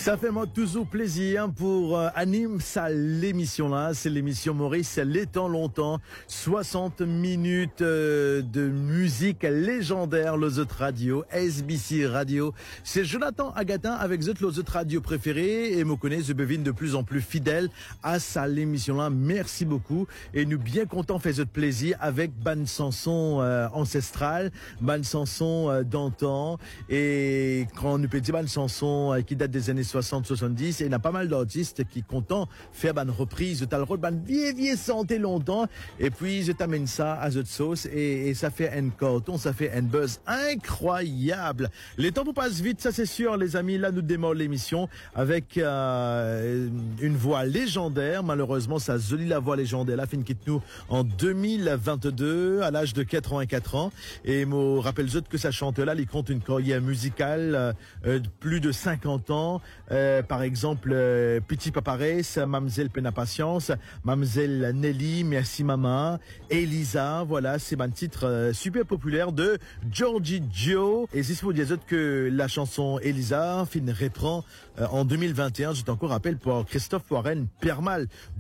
Ça fait moi toujours plaisir pour anime ça l'émission là, c'est l'émission Maurice les temps longtemps, 60 minutes de musique légendaire le Zot Radio, SBC Radio. C'est Jonathan Agatin avec Zot le Zot Radio préféré et me connaît je devine de plus en plus fidèle à ça l'émission là. Merci beaucoup et nous bien contents fait Zot plaisir avec ban chanson ancestrale, ban chanson d'antan et quand nous peut dire ban chanson qui date des années 60-70 et il y a pas mal d'artistes qui content faire une reprise de talrod ban vieille santé longtemps et puis je t'amène ça à cette sauce et ça fait un carton, ça fait un buzz incroyable. Les temps passent vite, ça c'est sûr les amis. Là nous démarrons l'émission avec une voix légendaire. Malheureusement ça jolie la voix légendaire. La fin quitte nous en 2022 à l'âge de 84 ans et me rappelle que ça chante là, il compte une carrière musicale de plus de 50 ans. Par exemple, Petit Paparès, Mamzelle Pena Patience, Mamzelle Nelly, Merci Maman, Elisa, voilà, c'est un titre super populaire de Georgie Joe. Et c'est pour dire que la chanson Elisa, fin reprend en 2021, je t'encore rappelle pour Christophe Warren Permal.